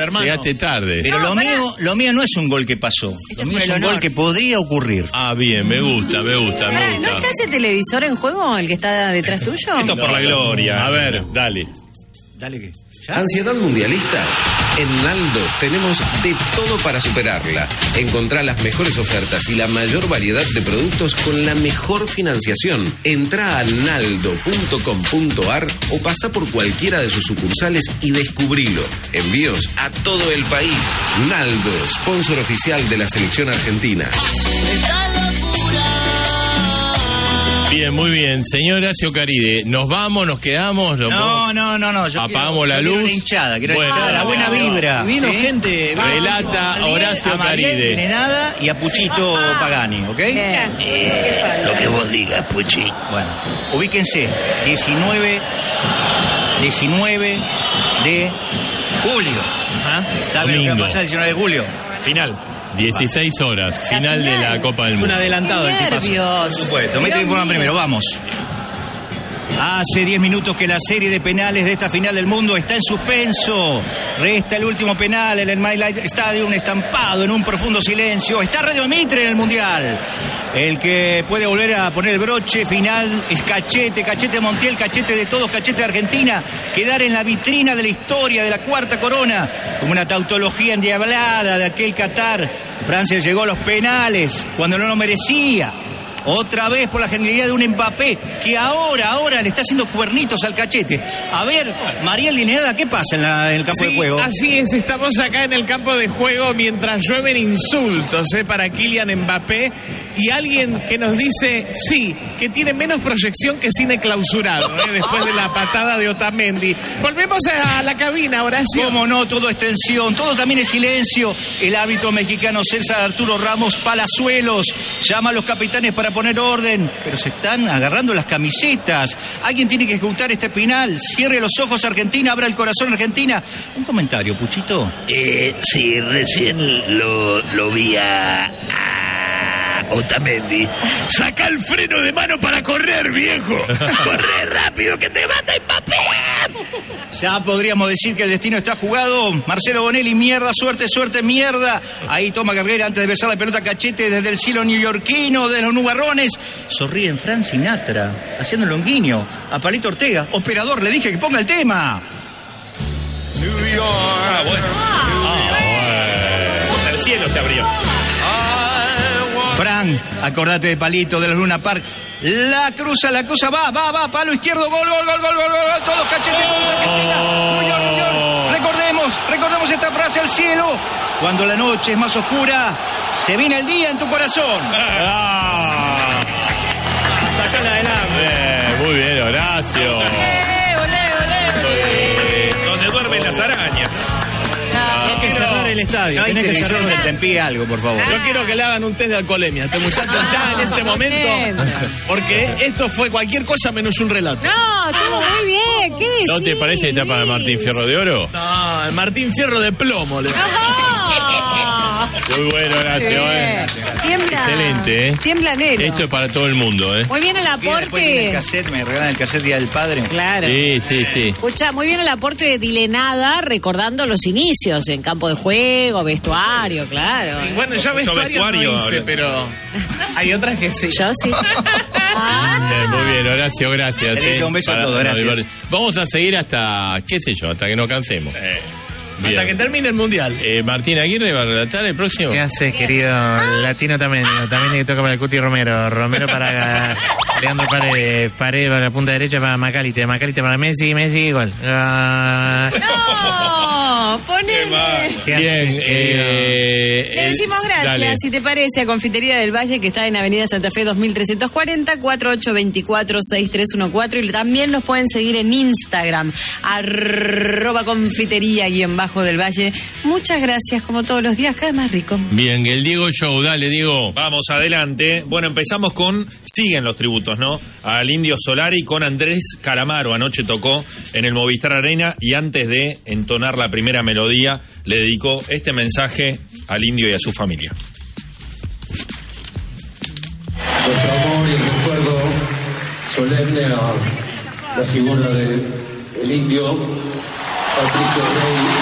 hermano. Llegaste tarde. Pero lo mío no es un gol que pasó. Lo mío es un gol que podría ocurrir. Ah, bien, me gusta. ¿No está ese televisor en juego, el que está detrás tuyo? Esto por la gloria. A ver, dale. Dale que. ¿Ansiedad mundialista? En Naldo tenemos de todo para superarla. Encontrá las mejores ofertas y la mayor variedad de productos con la mejor financiación. Entrá a naldo.com.ar o pasa por cualquiera de sus sucursales y descubrilo. Envíos a todo el país. Naldo, sponsor oficial de la selección argentina. Bien, muy bien. Señor Horacio Caride, ¿nos vamos, nos quedamos? No. Yo apagamos la quiero luz. la hinchada, la buena vibra. Vino gente. Relata Horacio Caride. Nada y a Puchito Pagani, ¿ok? Lo que vos digas, Puchi. Bueno, ubíquense. 19 de julio. ¿Saben lo que va a pasar el 19 de julio? Final. 16 horas, final de la Copa del Mundo. Un adelantado del tipazo. Por supuesto, me informan primero, vamos. Hace 10 minutos que la serie de penales de esta final del mundo está en suspenso. Resta el último penal en el MetLife Stadium, estampado en un profundo silencio. Está Radio Mitre en el Mundial. El que puede volver a poner el broche final es Cachete Montiel, Cachete de todos, Cachete de Argentina. Quedar en la vitrina de la historia de la cuarta corona, como una tautología endiablada de aquel Qatar. Francia llegó a los penales cuando no lo merecía. Otra vez por la genialidad de un Mbappé que ahora le está haciendo cuernitos al Cachete. A ver, Mariel Lineada, ¿qué pasa en el campo de juego? Así es, estamos acá en el campo de juego mientras llueven insultos para Kylian Mbappé y alguien que nos dice, sí, que tiene menos proyección que cine clausurado, después de la patada de Otamendi. Volvemos a la cabina, Horacio. ¿Cómo no? Todo es tensión, todo también es silencio. El árbitro mexicano César Arturo Ramos Palazuelos llama a los capitanes para poner orden, pero se están agarrando las camisetas. Alguien tiene que ejecutar este penal. Cierre los ojos, Argentina, abra el corazón, Argentina. Un comentario, Puchito. Sí, recién lo vi a Otamendi. Saca el freno de mano para correr, viejo. Corre rápido que te mata Mbappé. Ya podríamos decir que el destino está jugado. Marcelo Bonelli, mierda, suerte, mierda. Ahí toma carrera antes de besar la pelota Cachete desde el cielo neoyorquino, de los nubarrones. Sonríen Frank Sinatra, haciendo el longuiño. A Palito Ortega, operador, le dije que ponga el tema. Bueno. El cielo se abrió. Frank, acordate de Palito, de los Luna Park. La cruza, va, palo izquierdo, gol, todos Cachete, todos Argentina. Recordemos esta frase al cielo. Cuando la noche es más oscura, se viene el día en tu corazón. Sacala adelante. Muy bien, Horacio. Donde duermen las arañas. Hay que cerrar el estadio. No hay Tenés que televisión cerrar. que te impide algo, por favor. Yo quiero que le hagan un test de alcoholemia a este muchacho ya en este momento, porque esto fue cualquier cosa menos un relato. No, estuvo muy bien. ¿Qué decís? ¿No te parece que tapa de Martín Fierro de Oro? No, el Martín Fierro de plomo. Muy bueno, Horacio. Tiembla. Excelente, Tiembla negro. Esto es para todo el mundo, Muy bien el Después tiene aporte. el cassette, me regalan el cassette Día del Padre. Claro. Sí. Escucha, muy bien el aporte de Dilenada, recordando los inicios en campo de juego, vestuario, claro. Bueno, yo vestuario no hice, pero hay otras que sí. Yo sí. Muy bien, Horacio, gracias. Un beso a todos, gracias. Vamos a seguir hasta, qué sé yo, hasta que nos cansemos. Hasta que termine el Mundial. Martín Aguirre va a relatar el próximo. ¿Qué haces, querido latino también? También le toca para el Cuti Romero. Romero para Leandro Paredes. Paredes para la punta derecha para Macalite. Macalite para Messi, igual. No, ponele. Bien, Le decimos gracias, dale. si te parece, a Confitería del Valle, que está en Avenida Santa Fe 2340, 4824-6314, y también nos pueden seguir en Instagram, @confitería_del Valle. Muchas gracias, como todos los días, cada vez más rico. Bien, el Diego Show, dale, Diego. Vamos adelante. Bueno, empezamos siguen los tributos, ¿no? Al Indio Solari con Andrés Calamaro. Anoche tocó en el Movistar Arena y antes de entonar la primera melodía, le dedicó este mensaje al Indio y a su familia. Nuestro amor y el recuerdo solemne a la figura del Indio Patricio Rey.